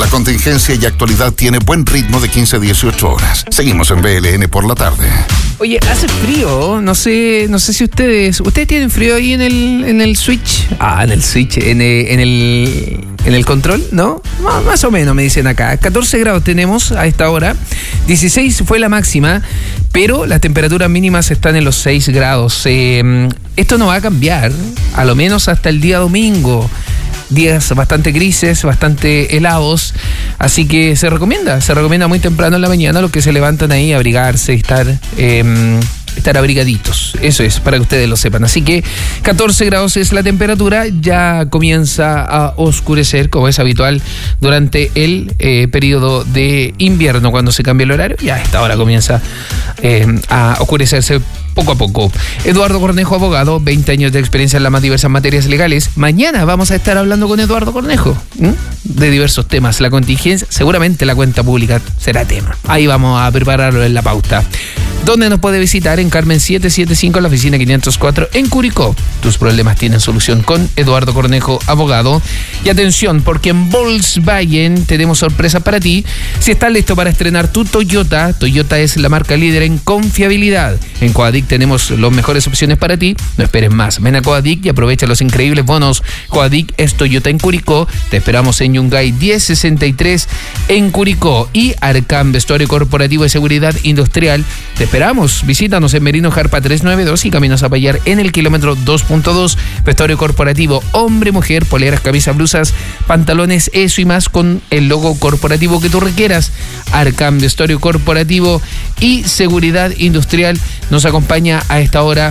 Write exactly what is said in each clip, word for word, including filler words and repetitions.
La contingencia y actualidad tiene buen ritmo de quince a dieciocho horas. Seguimos en B L N por la tarde. Oye, hace frío, no sé, no sé si ustedes, ustedes tienen frío ahí en el, en el switch, ah, en el switch, en el, en el, en el control, ¿no? Más, más o menos me dicen acá. catorce grados tenemos a esta hora, dieciséis fue la máxima, pero las temperaturas mínimas están en los seis grados. Eh, esto no va a cambiar, a lo menos hasta el día domingo. Días bastante grises, bastante helados, así que se recomienda, se recomienda muy temprano en la mañana los que se levantan ahí a abrigarse y estar, eh, estar abrigaditos, eso es, para que ustedes lo sepan. Así que catorce grados es la temperatura, ya comienza a oscurecer, como es habitual durante el eh, periodo de invierno, cuando se cambia el horario, ya a esta hora comienza eh, a oscurecerse poco a poco. Eduardo Cornejo, abogado, veinte años de experiencia en las más diversas materias legales. Mañana vamos a estar hablando con Eduardo Cornejo, ¿m? de diversos temas. La contingencia, seguramente la cuenta pública será tema. Ahí vamos a prepararlo en la pauta. ¿Dónde nos puede visitar? En Carmen setecientos setenta y cinco, en la oficina quinientos cuatro, en Curicó. Tus problemas tienen solución con Eduardo Cornejo, abogado. Y atención, porque en Volkswagen tenemos sorpresa para ti. Si estás listo para estrenar tu Toyota, Toyota es la marca líder en confiabilidad. En Coadic tenemos las mejores opciones para ti. No esperes más. Ven a Coadic y aprovecha los increíbles bonos. Coadic es Toyota en Curicó. Te esperamos en Yungay diez sesenta y tres en Curicó. Y Arcam, vestuario corporativo de seguridad industrial. Te esperamos. Visítanos en Merino Jarpa trescientos noventa y dos y Camino Zapallar en el kilómetro dos punto dos. Vestuario corporativo hombre, mujer, poleras, camisas, blusas, pantalones, eso y más con el logo corporativo que tú requieras. Arcam, vestuario corporativo y seguridad industrial nos acompaña a esta hora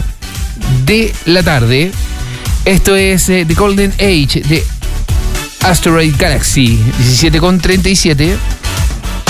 de la tarde. Esto es eh, The Golden Age de Asteroid Galaxy, diecisiete con treinta y siete.